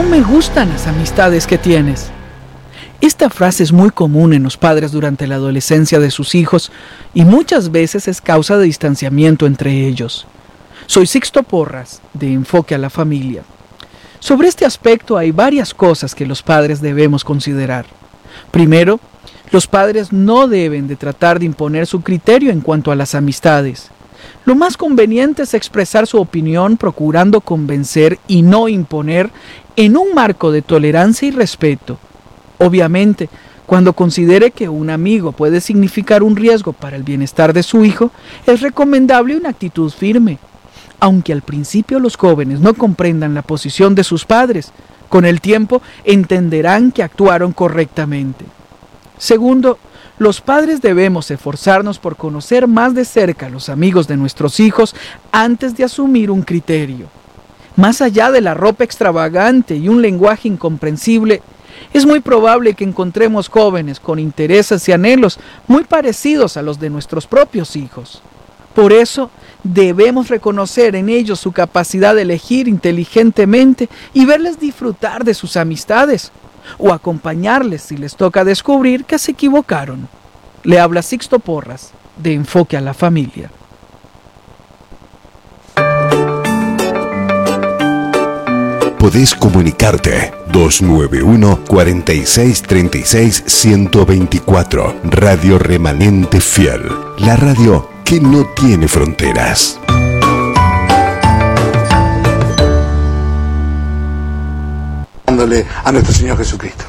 me gustan las amistades que tienes. Esta frase es muy común en los padres durante la adolescencia de sus hijos y muchas veces es causa de distanciamiento entre ellos. Soy Sixto Porras, de Enfoque a la Familia. Sobre este aspecto hay varias cosas que los padres debemos considerar. Primero, los padres no deben de tratar de imponer su criterio en cuanto a las amistades. Lo más conveniente es expresar su opinión procurando convencer y no imponer en un marco de tolerancia y respeto. Obviamente, cuando considere que un amigo puede significar un riesgo para el bienestar de su hijo, es recomendable una actitud firme. Aunque al principio los jóvenes no comprendan la posición de sus padres, con el tiempo entenderán que actuaron correctamente. Segundo, los padres debemos esforzarnos por conocer más de cerca a los amigos de nuestros hijos antes de asumir un criterio. Más allá de la ropa extravagante y un lenguaje incomprensible, es muy probable que encontremos jóvenes con intereses y anhelos muy parecidos a los de nuestros propios hijos. Por eso, debemos reconocer en ellos su capacidad de elegir inteligentemente y verles disfrutar de sus amistades, o acompañarles si les toca descubrir que se equivocaron. Le habla Sixto Porras, de Enfoque a la Familia. Podés comunicarte 291-4636-124. Radio Remanente Fiel. La radio que no tiene fronteras. A nuestro Señor Jesucristo.